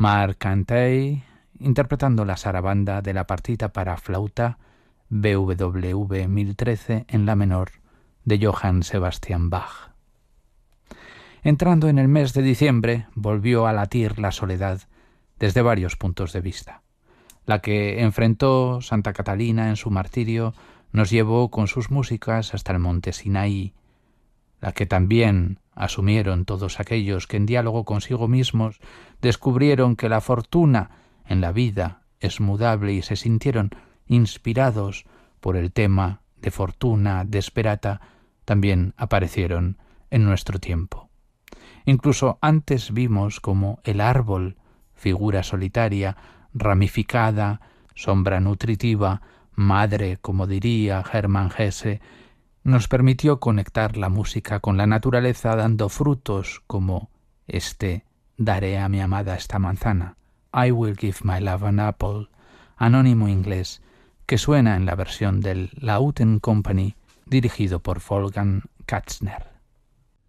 Marc Antey interpretando la sarabanda de la partita para flauta BWV 1013 en la menor de Johann Sebastian Bach. Entrando en el mes de diciembre, volvió a latir la soledad desde varios puntos de vista. La que enfrentó Santa Catalina en su martirio nos llevó con sus músicas hasta el monte Sinaí, la que también asumieron todos aquellos que en diálogo consigo mismos descubrieron que la fortuna en la vida es mudable y se sintieron inspirados por el tema de fortuna desperata, también aparecieron en nuestro tiempo. Incluso antes vimos como el árbol, figura solitaria, ramificada, sombra nutritiva, madre, como diría Hermann Hesse, nos permitió conectar la música con la naturaleza dando frutos como este «Daré a mi amada esta manzana», «I will give my love an apple», anónimo inglés, que suena en la versión del Lauten Company dirigido por Wolfgang Katzner.